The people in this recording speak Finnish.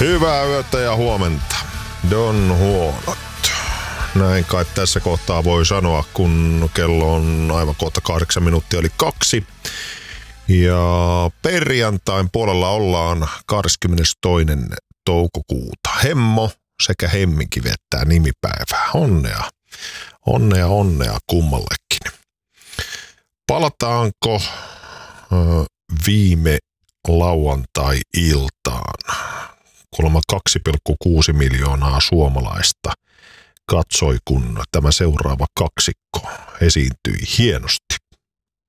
Hyvää yötä ja huomenta. Don huonot. Näin kai tässä kohtaa voi sanoa, kun kello on aivan kohta 8 minuuttia eli 2. Ja perjantain puolella ollaan 22. toukokuuta. Hemmo sekä Hemminki viettää nimipäivää. Onnea kummallekin. Palataanko viime lauantai-iltaan? Kuulemma 2,6 miljoonaa suomalaista katsoi, kun tämä seuraava kaksikko esiintyi hienosti.